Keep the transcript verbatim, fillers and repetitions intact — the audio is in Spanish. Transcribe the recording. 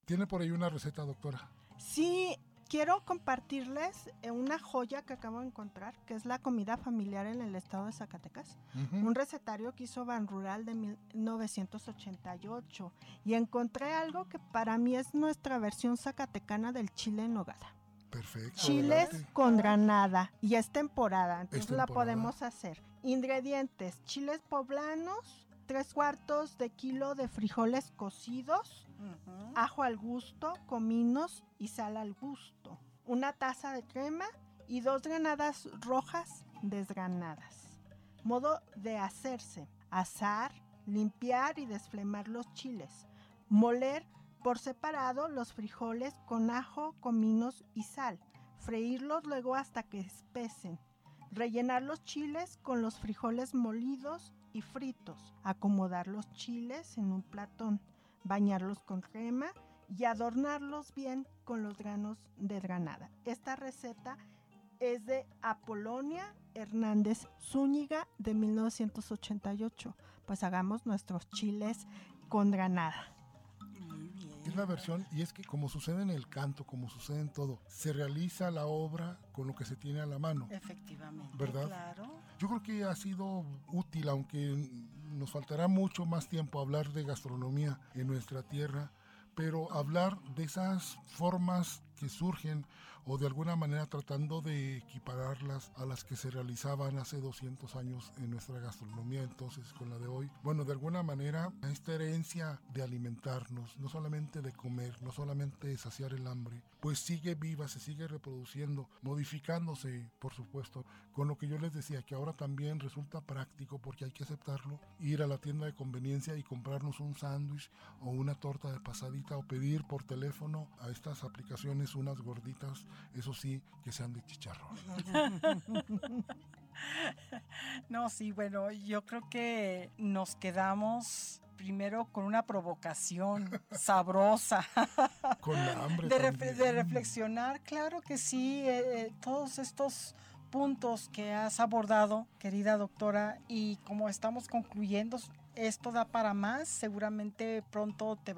¿Tiene por ahí una receta, doctora? Sí, quiero compartirles una joya que acabo de encontrar, que es la comida familiar en el estado de Zacatecas. Uh-huh. Un recetario que hizo Banrural de mil novecientos ochenta y ocho. Y encontré algo que para mí es nuestra versión zacatecana del chile en nogada. Perfecto. Chiles adelante. Con granada. Y es temporada, entonces es temporada. La podemos hacer. Ingredientes: chiles poblanos, tres cuartos de kilo de frijoles cocidos, uh-huh. ajo al gusto, cominos y sal al gusto, una taza de crema y dos granadas rojas desgranadas. Modo de hacerse: asar, limpiar y desflemar los chiles, moler por separado los frijoles con ajo, cominos y sal, freírlos luego hasta que espesen, rellenar los chiles con los frijoles molidos y fritos, acomodar los chiles en un platón, bañarlos con crema y adornarlos bien con los granos de granada. Esta receta es de Apolonia Hernández Zúñiga de mil novecientos ochenta y ocho. Pues hagamos nuestros chiles con granada. Muy bien. Es la versión, y es que como sucede en el canto, como sucede en todo, se realiza la obra con lo que se tiene a la mano. Efectivamente, ¿verdad? Claro. Yo creo que ha sido útil, aunque nos faltará mucho más tiempo hablar de gastronomía en nuestra tierra, pero hablar de esas formas que surgen o de alguna manera tratando de equipararlas a las que se realizaban hace doscientos años en nuestra gastronomía entonces con la de hoy. Bueno, de alguna manera esta herencia de alimentarnos, no solamente de comer, no solamente de saciar el hambre, pues sigue viva, se sigue reproduciendo, modificándose, por supuesto, con lo que yo les decía, que ahora también resulta práctico porque hay que aceptarlo, ir a la tienda de conveniencia y comprarnos un sándwich o una torta de pasadita o pedir por teléfono a estas aplicaciones unas gorditas, eso sí, que sean de chicharrón. No, sí, bueno, yo creo que nos quedamos primero con una provocación sabrosa. Con la hambre de, también. Ref- de reflexionar, claro que sí, eh, todos estos puntos que has abordado, querida doctora, y como estamos concluyendo, esto da para más, seguramente pronto te